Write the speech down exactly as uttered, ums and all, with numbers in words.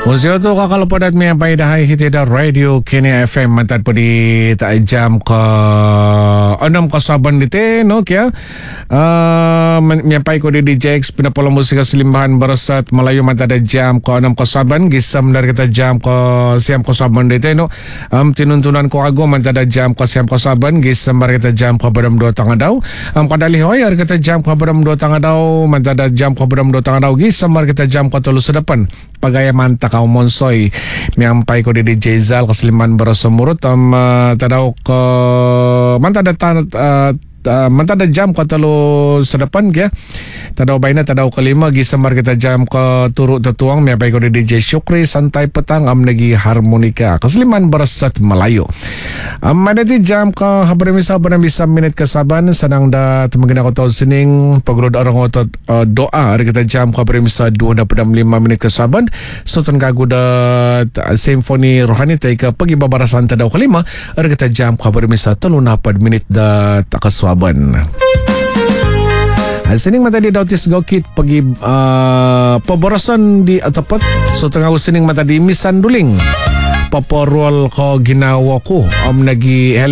Usia tu kakalapadat mi ang paidahay hitida radio kini F M mantad po di ta jam ka enam kasaban dite no kya uh, miyampay ko di D J X pinapala musika silimbahan barasat Malayo mantad jam ka enam kasaban gisam dari kita jam ka siam kasaban dite no um, tinuntunan ko ago mantad jam ka siam kasaban gisam dari kita jam ka badam dua tanga daw um, kadali hoy hari kita jam ka badam dua tanga daw mantad jam ka badam dua tanga daw gisam dari kita jam ka tulu sedepan pagaya manta ka Monsoy miyampay ko di D J Zal kasliman barasumurut um, uh, tadaw ko manta da uh, Uh, manta da jam ka talo sa depan kaya tadaw bayna tadaw kalima gisamar kita jam ka turu tatuang miapay ko di D J Syukri santai petang am nagi harmonika kasliman barasat Malayo am um, madati jam ka habremisa baremisa minit kasaban sanang da tumagina ko tol sining pagrod arang otot uh, doa ari kita jam ka habremisa dua puluh lima menit kasaban so tan gagu da uh, symphony rohani tay ka pagibabarasan tadaw kalima ari kita jam ka habremisa talunapad menit da takaswa Ban. Sining mata di dautis gokit pagi uh, pabarasan di atapat so tengah sining mata di misanduling paporol ko ginawa ko am nagi